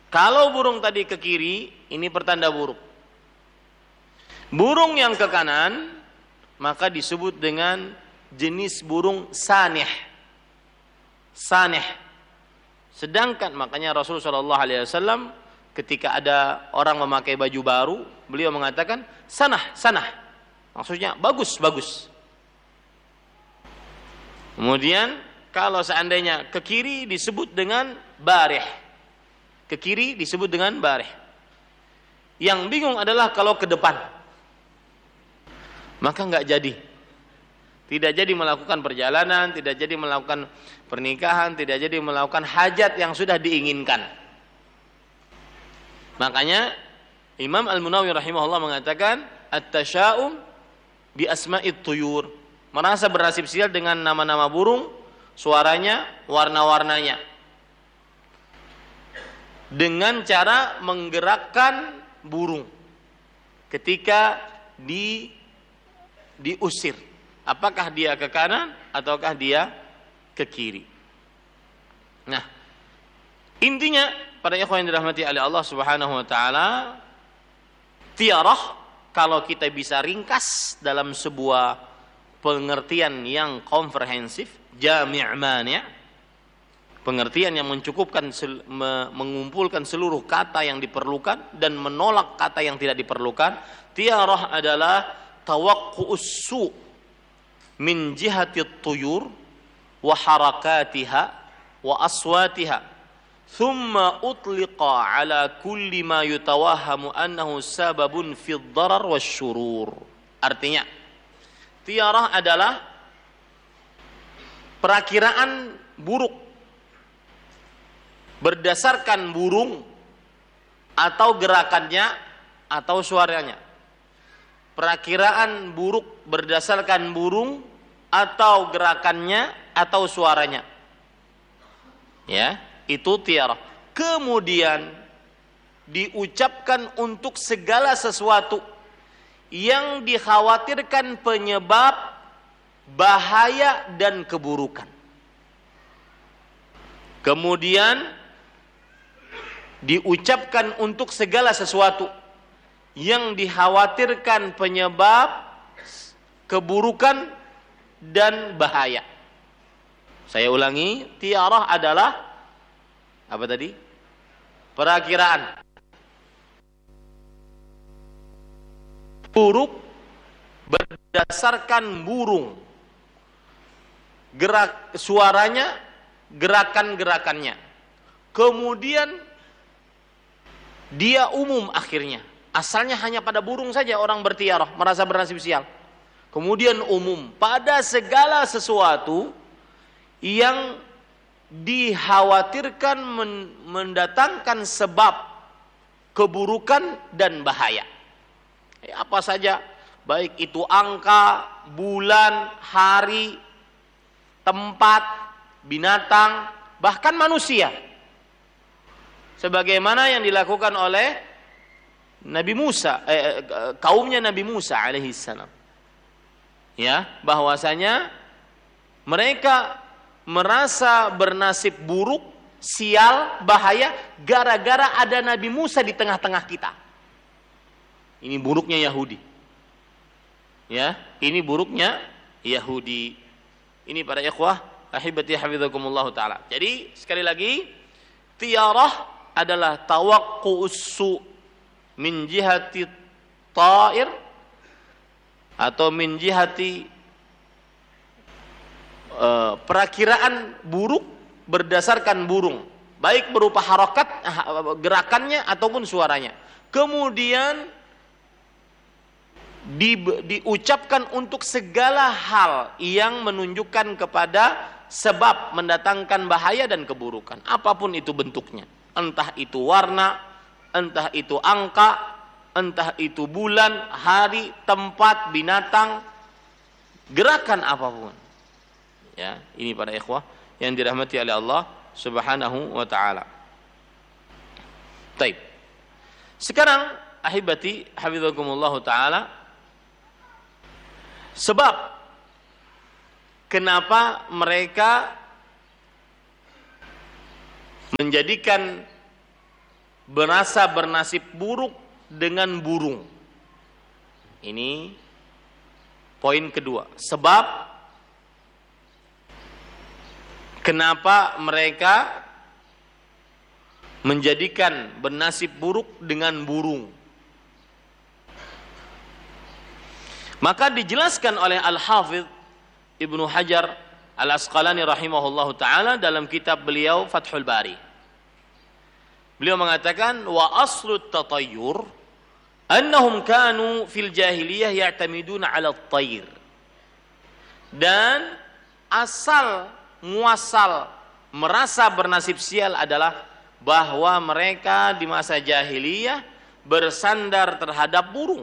Kalau burung tadi ke kiri, ini pertanda buruk. Burung yang ke kanan, maka disebut dengan jenis burung sanih. Sanih. Sedangkan makanya Rasulullah SAW ketika ada orang memakai baju baru, beliau mengatakan sanah, sanah. Maksudnya bagus, bagus. Kemudian kalau seandainya ke kiri disebut dengan barih. Ke kiri disebut dengan barih. Yang bingung adalah kalau ke depan. Maka enggak jadi. Tidak jadi melakukan perjalanan, tidak jadi melakukan pernikahan, tidak jadi melakukan hajat yang sudah diinginkan. Makanya Imam Al-Munawi rahimahullah mengatakan at-tasya'um bi asma'it tuyur. Merasa bernasib sial dengan nama-nama burung, suaranya, warna-warnanya. Dengan cara menggerakkan burung ketika diusir. Apakah dia ke kanan ataukah dia ke kiri. Nah, intinya para ikhwan yang dirahmati oleh Allah Subhanahu wa taala, tiarah kalau kita bisa ringkas dalam sebuah pengertian yang komprehensif, jami' mani', pengertian yang mencukupkan mengumpulkan seluruh kata yang diperlukan dan menolak kata yang tidak diperlukan. Tiarah adalah tawaqqu'us su' min jihati tuyur wa harakatiha wa aswatiha thumma utliqa ala kulli ma yutawahhamu annahu sababun fid darar wasyurur. Artinya tiarah adalah perakiraan buruk berdasarkan burung atau gerakannya atau suaranya. Perakiraan buruk berdasarkan burung atau gerakannya atau suaranya. Ya, itu tiarah. Kemudian diucapkan untuk segala sesuatu yang dikhawatirkan penyebab bahaya dan keburukan. Kemudian diucapkan untuk segala sesuatu yang dikhawatirkan penyebab keburukan dan bahaya. Saya ulangi, tiarah adalah apa tadi? Perakiraan buruk berdasarkan burung, gerak suaranya, gerakan-gerakannya. Kemudian dia umum akhirnya. Asalnya hanya pada burung saja orang bertiarah, merasa bernasib sial. Kemudian umum pada segala sesuatu yang dikhawatirkan mendatangkan sebab keburukan dan bahaya. Apa saja, baik itu angka, bulan, hari, tempat, binatang, bahkan manusia. Sebagaimana yang dilakukan oleh Nabi Musa, kaumnya Nabi Musa alaihissalam. Ya, bahwasanya mereka merasa bernasib buruk, sial, bahaya gara-gara ada Nabi Musa di tengah-tengah kita. Ini buruknya Yahudi. Ya, ini buruknya Yahudi. Ini para ikhwah, ahibati hafizakumullah taala. Jadi sekali lagi, tiarah adalah tawaqqu'us su' min jihati ta'ir atau min jihati perakiraan buruk berdasarkan burung, baik berupa harokat gerakannya ataupun suaranya. Kemudian diucapkan untuk segala hal yang menunjukkan kepada sebab mendatangkan bahaya dan keburukan, apapun itu bentuknya, entah itu warna, entah itu angka, entah itu bulan, hari, tempat, binatang, gerakan apapun. Ya, ini para ikhwah yang dirahmati oleh Allah Subhanahu wa taala. Baik. Sekarang ahibati hafizakumullah taala, sebab kenapa mereka menjadikan merasa bernasib buruk dengan burung. Ini poin kedua. Sebab kenapa mereka menjadikan bernasib buruk dengan burung? Maka dijelaskan oleh Al-Hafidh Ibnu Hajar Al-Asqalani rahimahullahu ta'ala dalam kitab beliau Fathul Bari. Beliau mengatakan, wa aslut tatayyur annahum kanu fil jahiliyah ya'tamiduna 'ala at-tayr. Dan asal muasal merasa bernasib sial adalah bahwa mereka di masa jahiliyah bersandar terhadap burung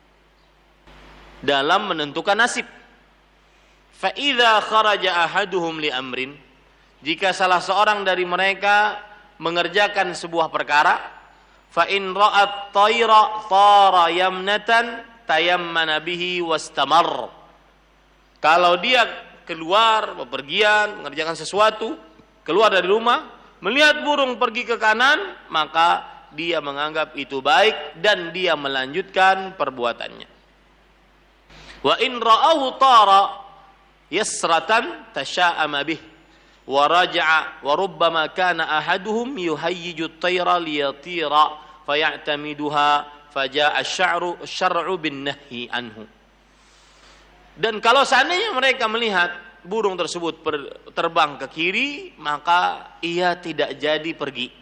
dalam menentukan nasib. Fa idza kharaja ahaduhum li amrin, jika salah seorang dari mereka mengerjakan sebuah perkara, fa in ra'at tayra tara yamnatan tayammana bihi wastamar. Kalau dia keluar bepergian mengerjakan sesuatu, keluar dari rumah, melihat burung pergi ke kanan, maka dia menganggap itu baik dan dia melanjutkan perbuatannya. Wa in ra'ahu tara yasratan tasha'ama bih wa raja'a wa rubbama kana ahaduhum yuhayyiju at-tayra liyatira faya'tamiduha faja'a asy-syar'u bin nahyi anhu. Dan kalau seandainya mereka melihat burung tersebut terbang ke kiri, maka ia tidak jadi pergi.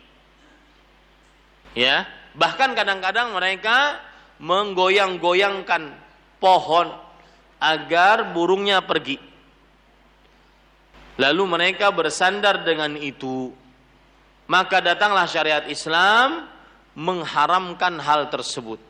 Ya, bahkan kadang-kadang mereka menggoyang-goyangkan pohon agar burungnya pergi. Lalu mereka bersandar dengan itu. Maka datanglah syariat Islam mengharamkan hal tersebut.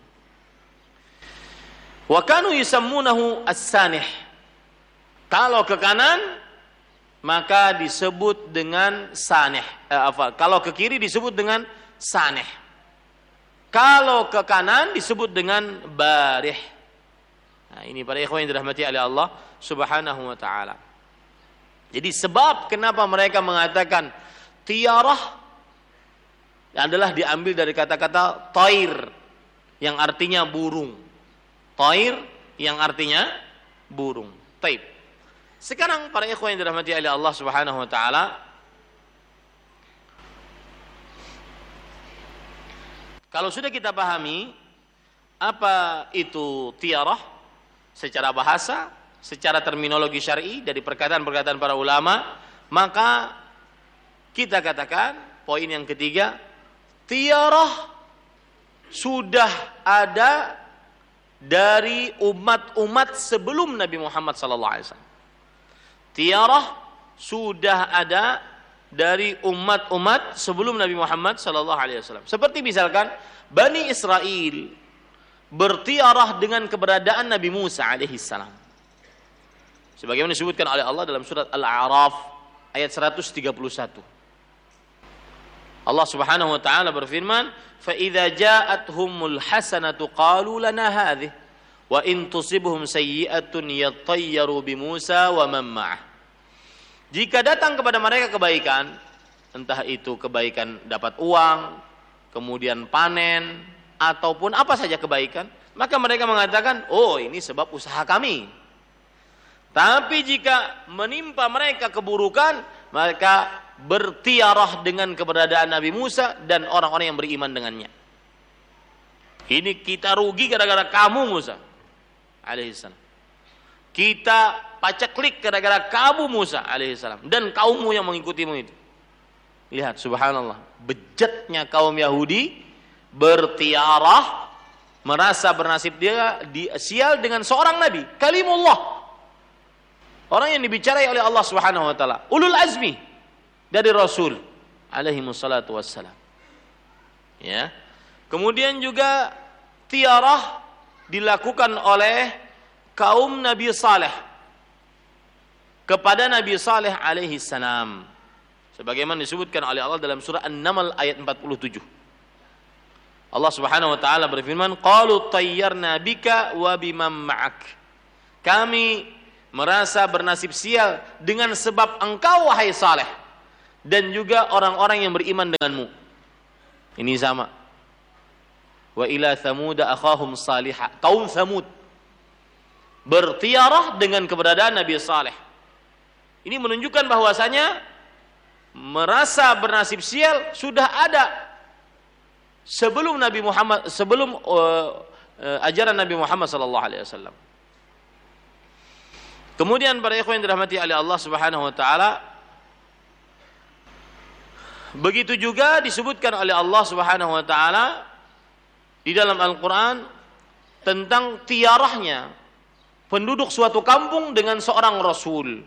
Wa kanu yusammunahu as-sanih. Kalau ke kanan maka disebut dengan sanih. Kalau ke kiri disebut dengan sanih. Kalau ke kanan disebut dengan barih. Nah, ini para ikhwan yang dirahmati oleh Allah Subhanahu wa taala. Jadi sebab kenapa mereka mengatakan tiarah adalah diambil dari kata-kata tair yang artinya burung. Tair yang artinya burung. Taib. Sekarang para ikhwan yang dirahmati oleh Allah Subhanahu wa taala, kalau sudah kita pahami apa itu tiarah secara bahasa, secara terminologi syar'i dari perkataan-perkataan para ulama, maka kita katakan poin yang ketiga, tiarah sudah ada dari umat-umat sebelum Nabi Muhammad sallallahu alaihi wasallam. Tiarah sudah ada dari umat-umat sebelum Nabi Muhammad sallallahu alaihi wasallam. Seperti misalkan Bani Israel bertiarah dengan keberadaan Nabi Musa alaihi salam. Sebagaimana disebutkan oleh Allah dalam surat Al-A'raf ayat 131. Allah Subhanahu wa taala berfirman, "Fa idza ja'atuhumul hasanatu qalu lana hadhihi wa in tusibhum sayyi'atun yattayyaru bi Musa wa man ma'ah." Jika datang kepada mereka kebaikan, entah itu kebaikan dapat uang, kemudian panen, ataupun apa saja kebaikan, maka mereka mengatakan, oh ini sebab usaha kami. Tapi jika menimpa mereka keburukan, mereka bertiarah dengan keberadaan Nabi Musa dan orang-orang yang beriman dengannya. Ini kita rugi gara-gara kamu Musa alaihissalam. Kita paceklik gara-gara kamu Musa alaihissalam dan kaummu yang mengikutimu itu. Lihat subhanallah, bejatnya kaum Yahudi bertiarah, merasa bernasib dia sial dengan seorang nabi, kalimullah, orang yang dibicarai oleh Allah Subhanahu wa taala, ulul azmi dari Rasul alaihi wassalatu wassalam. Ya. Kemudian juga tiarah dilakukan oleh kaum Nabi Saleh kepada Nabi Saleh alaihi salam, sebagaimana disebutkan oleh Allah dalam surah An-Naml ayat 47. Allah Subhanahu wa taala berfirman, qalu tayyarna bika wa bimam ma'ak. Kami merasa bernasib sial dengan sebab engkau wahai Saleh dan juga orang-orang yang beriman denganmu. Ini sama. wa ila Thamud akhahum salihah. Kaum Thamud bertiarah dengan keberadaan Nabi Saleh. Ini menunjukkan bahwasanya merasa bernasib sial sudah ada sebelum Nabi Muhammad, sebelum ajaran Nabi Muhammad sallallahu alaihi wasallam. Kemudian para ikhwan yang dirahmati oleh Allah Subhanahu wa taala, begitu juga disebutkan oleh Allah Subhanahu wa taala di dalam Al-Qur'an tentang tiarahnya penduduk suatu kampung dengan seorang rasul.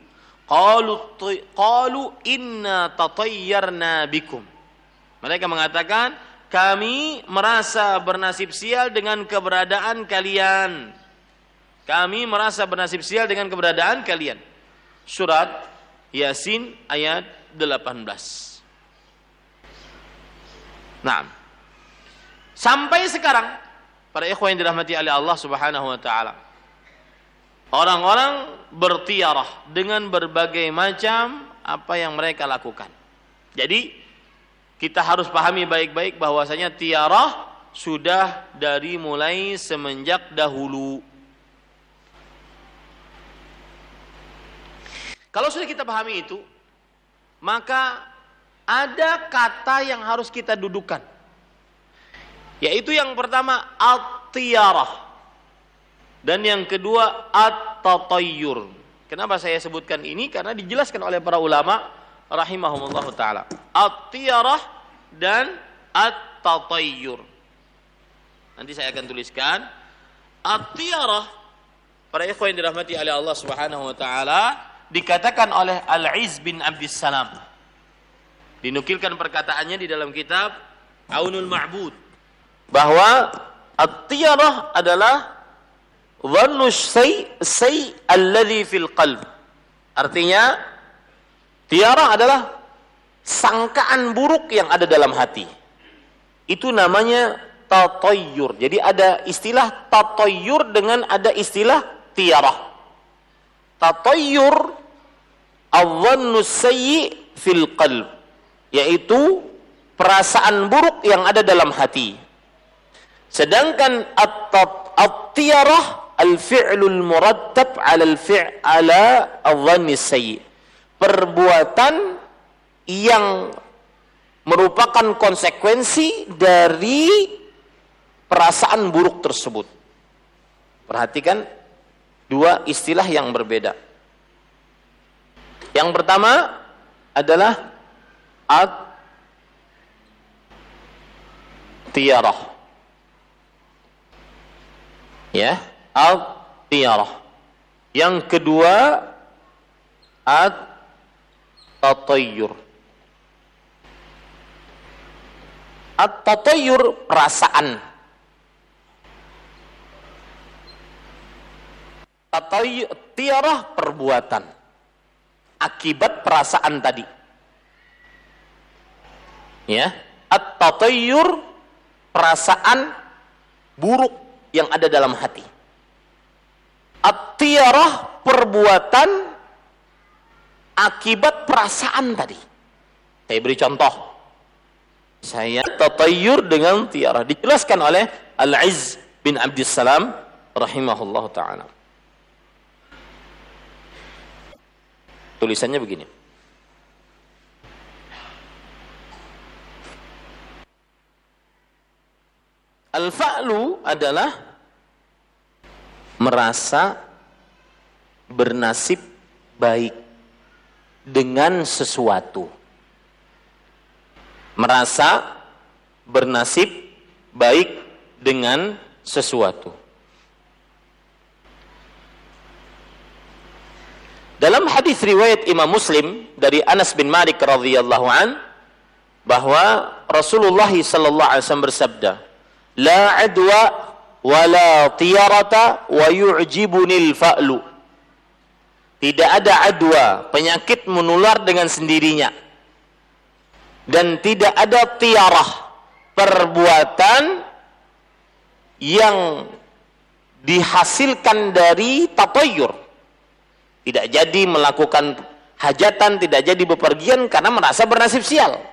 Qalu inna tatayyarna bikum. Mereka mengatakan, kami merasa bernasib sial dengan keberadaan kalian. Kami merasa bernasib sial dengan keberadaan kalian. Surat Yasin ayat 18. Nah, sampai sekarang para ikhwan yang dirahmati oleh Allah Subhanahu wa taala, orang-orang bertiarah dengan berbagai macam apa yang mereka lakukan. Jadi kita harus pahami baik-baik bahwasanya tiarah sudah dari mulai semenjak dahulu. Kalau sudah kita pahami itu, maka ada kata yang harus kita dudukan, yaitu yang pertama at-tiarah dan yang kedua at-tatayyur. Kenapa saya sebutkan ini? Karena dijelaskan oleh para ulama rahimahumullah ta'ala, at-tiarah dan at-tatayyur. Nanti saya akan tuliskan at-tiarah. Para ikhwan yang dirahmati oleh Allah Subhanahu wa taala, dikatakan oleh Al-Izz bin Abdissalam, dinukilkan perkataannya di dalam kitab Aunul Ma'bud, bahwa at-tiarah adalah dhannush say alladhi fil qalb. Artinya tiarah adalah sangkaan buruk yang ada dalam hati. Itu namanya tatayyur. Jadi ada istilah tatayyur dengan ada istilah tiarah. Tatayyur adh-dhannus sayyi fil qalb, yaitu perasaan buruk yang ada dalam hati. Sedangkan at-tiarah al-fi'lul murattab 'ala ala adh-dhannis sayyi, perbuatan yang merupakan konsekuensi dari perasaan buruk tersebut. Perhatikan dua istilah yang berbeda. Yang pertama adalah at-tiarah. Ya, at-tiarah. Yang kedua at-tatayyur. At-tatayyur perasaan. Tiarah perbuatan akibat perasaan tadi. Ya, at-tatayyur perasaan buruk yang ada dalam hati. At-tiarah perbuatan akibat perasaan tadi. Saya beri contoh. Saya tatayyur dengan tiarah, dijelaskan oleh Al-Izz bin Abdissalam rahimahullah ta'ala. Tulisannya begini. Al-fa'lu adalah merasa bernasib baik dengan sesuatu. Merasa bernasib baik dengan sesuatu. Dalam hadis riwayat Imam Muslim dari Anas bin Malik radhiyallahu an, bahwa Rasulullah sallallahu alaihi wasallam bersabda, "La adwa wa la tiyarata wa yu'jibunil fa'lu." Tidak ada adwa, penyakit menular dengan sendirinya. Dan tidak ada tiarah, perbuatan yang dihasilkan dari tatayyur. Tidak jadi melakukan hajatan, tidak jadi bepergian karena merasa bernasib sial.